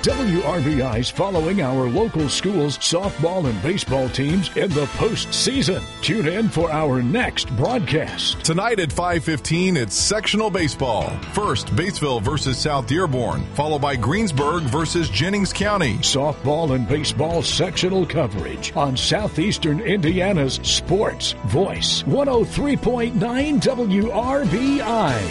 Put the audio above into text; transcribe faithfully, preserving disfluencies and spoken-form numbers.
W R B I's following our local schools' softball and baseball teams in the postseason. Tune in for our next broadcast. Tonight at five fifteen, it's sectional baseball. First, Batesville versus South Dearborn, followed by Greensburg versus Jennings County. Softball and baseball sectional coverage on Southeastern Indiana's Sports Voice, one oh three point nine W R B I.